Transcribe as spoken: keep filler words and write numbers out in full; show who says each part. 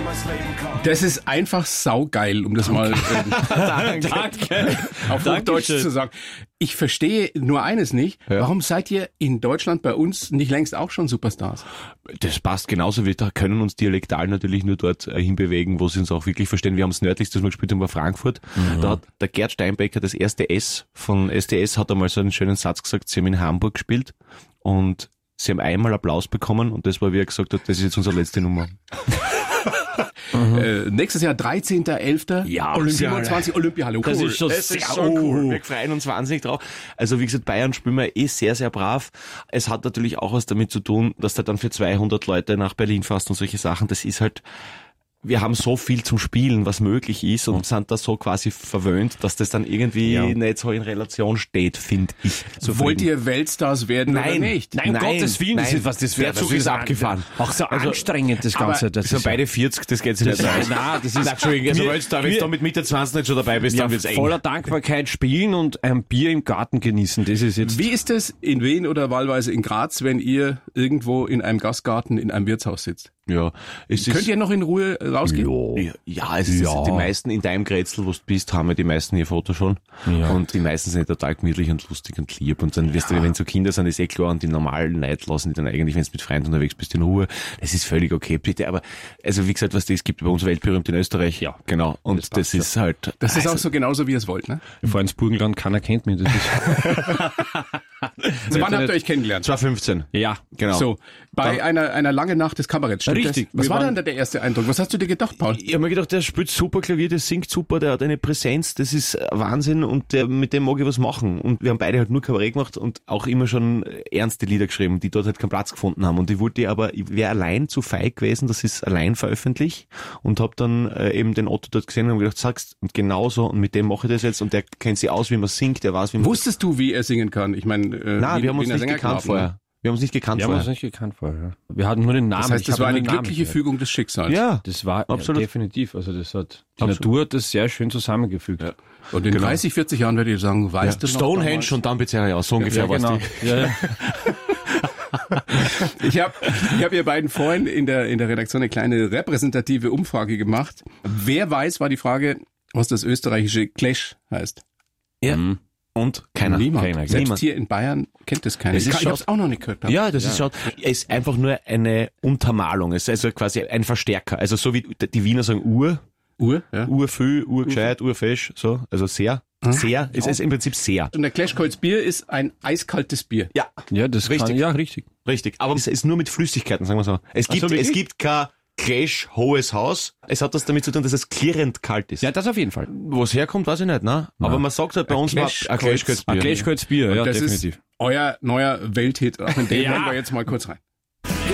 Speaker 1: Das ist einfach saugeil, um das mal ähm,
Speaker 2: Danke.
Speaker 1: auf Hochdeutsch zu sagen. Ich verstehe nur eines nicht.
Speaker 2: Ja.
Speaker 1: Warum seid ihr in Deutschland bei uns nicht längst auch schon Superstars?
Speaker 2: Das passt genauso. Wir können uns dialektal natürlich nur dort äh, hinbewegen, wo sie uns auch wirklich verstehen. Wir haben das nördlichste, das wir gespielt haben, war Frankfurt. Mhm. Da hat der Gerd Steinbecker, das erste S von S D S, hat einmal so einen schönen Satz gesagt, sie haben in Hamburg gespielt und sie haben einmal Applaus bekommen und das war, wie er gesagt hat, das ist jetzt unsere letzte Nummer.
Speaker 1: Mhm. Äh, nächstes Jahr dreizehnter elfter
Speaker 2: Ja,
Speaker 1: siebenundzwanzig Olympiahalle. Cool.
Speaker 2: Das ist schon
Speaker 1: das
Speaker 2: sehr
Speaker 1: ist so
Speaker 2: cool. Wir freuen uns wahnsinnig drauf. Also wie gesagt, Bayern spielen wir eh sehr, sehr brav. Es hat natürlich auch was damit zu tun, dass du dann für zweihundert Leute nach Berlin fährst und solche Sachen. Das ist halt, wir haben so viel zum Spielen, was möglich ist und sind da so quasi verwöhnt, dass das dann irgendwie ja. nicht so in Relation steht, finde ich.
Speaker 1: So Wollt ihr Weltstars werden
Speaker 2: nein,
Speaker 1: oder nicht?
Speaker 2: Nein, um Gottes Willen,
Speaker 3: nein,
Speaker 2: das ist, was das wäre.
Speaker 3: Der Zug ist abgefahren.
Speaker 2: Auch so
Speaker 3: also,
Speaker 2: anstrengend, das Ganze. Das
Speaker 3: wir sind beide vierzig, das geht sich nicht aus.
Speaker 2: Nein, das ist,
Speaker 3: Entschuldigung, also Weltstar, wenn du da mit Mitte zwanzig nicht schon dabei bist,
Speaker 2: ja,
Speaker 3: dann wird's eng.
Speaker 2: Voller Dankbarkeit spielen und ein Bier im Garten genießen, das ist jetzt...
Speaker 1: Wie ist es in Wien oder wahlweise in Graz, wenn ihr irgendwo in einem Gastgarten in einem Wirtshaus sitzt?
Speaker 2: Ja, es
Speaker 1: Könnt
Speaker 2: ist,
Speaker 1: ihr noch in Ruhe rausgehen?
Speaker 2: Ja, ja, es ist
Speaker 3: Ja.
Speaker 2: die meisten in deinem Grätzl, wo du bist, haben ja die meisten ihr Foto schon.
Speaker 3: Ja.
Speaker 2: Und die meisten sind total gemütlich und lustig und lieb. Und dann wirst du, wenn so Kinder sind, ist eh klar, und die normalen Leute lassen die dann eigentlich, wenn du mit Freunden unterwegs bist, in Ruhe. Das ist völlig okay, bitte. Aber, also wie gesagt, was das gibt bei uns weltberühmt in Österreich. Ja, genau. Und das, das ist ja. halt...
Speaker 1: Das ist
Speaker 2: also,
Speaker 1: auch so genauso, wie ihr es wollt, ne?
Speaker 2: Wir fahren ins Burgenland, keiner kennt mich. Das ist
Speaker 1: Also wann habt ihr euch kennengelernt?
Speaker 2: zwanzig fünfzehn. Ja, genau.
Speaker 1: So, bei
Speaker 2: Dann-
Speaker 1: einer, einer langen Nacht des Kabaretts. stimmt
Speaker 2: Richtig.
Speaker 1: Das? Was
Speaker 2: Wir
Speaker 1: war
Speaker 2: waren-
Speaker 1: dann der erste Eindruck? Was hast du dir gedacht, Paul?
Speaker 2: Ich habe mir gedacht, der spielt super Klavier, der singt super, der hat eine Präsenz, das ist Wahnsinn und der, mit dem mag ich was machen. Und wir haben beide halt nur Kabarett gemacht und auch immer schon ernste Lieder geschrieben, die dort halt keinen Platz gefunden haben. Und ich wollte aber, ich wäre allein zu feig gewesen, dass ich es allein veröffentliche und habe dann äh, eben den Otto dort gesehen und habe gedacht, sagst, und genauso und mit dem mache ich das jetzt und der kennt sich aus, wie man singt, der weiß, wie man...
Speaker 1: Wusstest du, wie er singen kann? Ich meine, äh,
Speaker 2: Nein,
Speaker 1: wie-
Speaker 2: wir haben
Speaker 1: wie
Speaker 2: uns
Speaker 1: ein
Speaker 2: nicht
Speaker 1: Sänger
Speaker 2: gekannt
Speaker 1: glaubt,
Speaker 2: vorher.
Speaker 1: ne?
Speaker 2: Wir haben uns nicht gekannt
Speaker 3: Wir haben uns
Speaker 2: vorher.
Speaker 3: nicht gekannt vorher. Ja. Wir hatten nur den Namen.
Speaker 1: Das heißt,
Speaker 3: Ich
Speaker 1: das
Speaker 3: habe
Speaker 1: war eine
Speaker 3: nur den Namen
Speaker 1: glückliche
Speaker 3: gehört.
Speaker 1: Fügung des Schicksals.
Speaker 2: Ja,
Speaker 3: Das war
Speaker 2: Absolut.
Speaker 3: Ja, definitiv. Also das hat die
Speaker 2: Absolut.
Speaker 3: Natur hat das sehr schön zusammengefügt. Ja,
Speaker 1: Und in dreißig, vierzig Jahren werde ich sagen, weißt du noch
Speaker 2: Stonehenge
Speaker 1: damals?
Speaker 2: und dann Pizzeria aus, so ungefähr
Speaker 3: ja
Speaker 2: war's
Speaker 3: genau.
Speaker 2: die.
Speaker 3: Ja, ja.
Speaker 1: Ich habe ich hab ihr beiden vorhin in der, in der Redaktion eine kleine repräsentative Umfrage gemacht. Wer weiß, war die Frage, was das österreichische Clash heißt.
Speaker 2: Ja. Und keiner.
Speaker 1: Niemand.
Speaker 2: Keiner.
Speaker 1: Selbst
Speaker 2: Niemand.
Speaker 1: hier in Bayern kennt das keiner.
Speaker 2: Es
Speaker 1: Ich,
Speaker 2: ist
Speaker 1: ich habe es auch noch nicht gehört.
Speaker 2: Ja, das ist schon, es ist einfach nur eine Untermalung. Es ist also quasi ein Verstärker. Also so wie die Wiener sagen Ur,
Speaker 1: Uhr, ja.
Speaker 2: Ur viel, Ur gescheit, Ur fesch, so. Also sehr, sehr. Es ist im Prinzip sehr.
Speaker 1: Und der Clash Colts Bier ist ein eiskaltes Bier.
Speaker 2: Ja,
Speaker 3: ja, das
Speaker 2: Richtig.
Speaker 3: kann, ja, richtig.
Speaker 2: richtig. Aber es ist nur mit Flüssigkeiten, sagen wir so. Es
Speaker 3: Ach
Speaker 2: gibt,
Speaker 3: so, wirklich?
Speaker 2: es gibt kein Clash hohes Haus. Es hat das damit zu tun, dass es klirrend kalt ist.
Speaker 3: Ja, das auf jeden Fall.
Speaker 2: Wo es herkommt, weiß ich nicht, ne? Aber man sagt halt bei uns mal,
Speaker 1: Clash
Speaker 2: ein Clash
Speaker 1: Colts
Speaker 2: Bier.
Speaker 3: Ein Clash Bier, ja,
Speaker 1: das
Speaker 3: definitiv.
Speaker 1: ist euer neuer Welthit. Auch in den
Speaker 3: Ja.
Speaker 1: hören wir jetzt mal kurz rein.